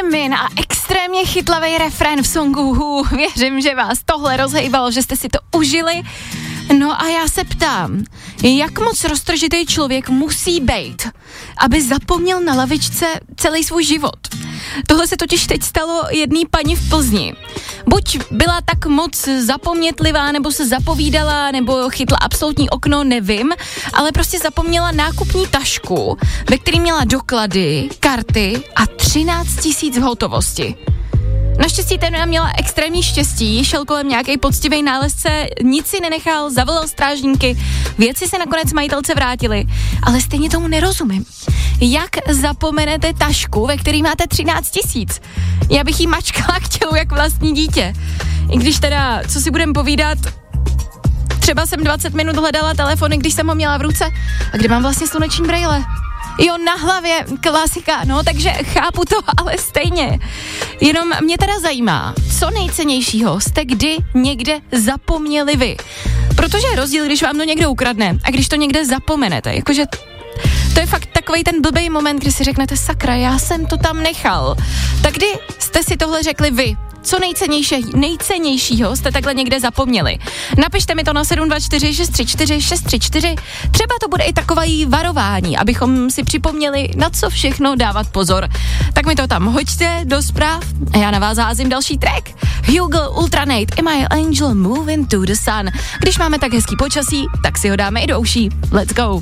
Jimin a extrémně chytlavý refrén v songu. Věřím, že vás tohle rozhejbalo, že jste si to užili. No a já se ptám, jak moc roztržitý člověk musí být, aby zapomněl na lavičce celý svůj život. Tohle se totiž teď stalo jedný paní v Plzni. Buď byla tak moc zapomnětlivá, nebo se zapovídala, nebo chytla absolutní okno, nevím, ale prostě zapomněla nákupní tašku, ve který měla doklady, karty a 13 000 v hotovosti. Naštěstí ten měla extrémní štěstí, šel kolem nějaký poctivý nálezce, nic si nenechal, zavolal strážníky, věci se nakonec majitelce vrátily, ale stejně tomu nerozumím. Jak zapomenete tašku, ve který máte 13 000? Já bych jí mačkala k tělu jak vlastní dítě. I když teda, co si budem povídat, třeba jsem 20 minut hledala telefony, když jsem ho měla v ruce. A kde mám vlastně sluneční brejle? Jo, na hlavě, klasika, no, takže chápu to, ale stejně. Jenom mě teda zajímá, co nejcennějšího jste kdy někde zapomněli vy. Protože je rozdíl, když vám to někdo ukradne a když to někde zapomenete, jakože to je fakt takovej ten blbej moment, kdy si řeknete, sakra, já jsem to tam nechal. Tak kdy jste si tohle řekli vy? Co nejcennějšího jste takhle někde zapomněli? Napište mi to na 724 634 634. Třeba to bude i takový varování, abychom si připomněli, na co všechno dávat pozor. Tak mi to tam hoďte do zpráv a já na vás házím další track. Hugo Ultranate, Am I Angel Moving to the Sun. Když máme tak hezký počasí, tak si ho dáme i do uší. Let's go.